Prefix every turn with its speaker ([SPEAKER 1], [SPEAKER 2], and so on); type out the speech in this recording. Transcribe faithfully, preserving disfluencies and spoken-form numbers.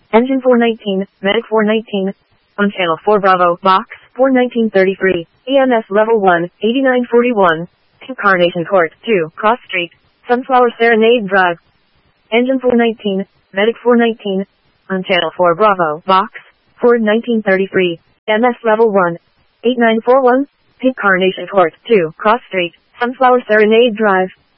[SPEAKER 1] Engine four nineteen, Medic four nineteen, on Channel four Bravo, Box four nineteen thirty-three, E M S Level one, eighty-nine forty-one, Carnation Court two, Cross Street, Sunflower Serenade Drive. Engine four nineteen, Medic four nineteen, on Channel four Bravo, Box four nineteen thirty-three, E M S Level one, eighty-nine forty-one, Carnation Court two, Cross Street, Sunflower Serenade Drive.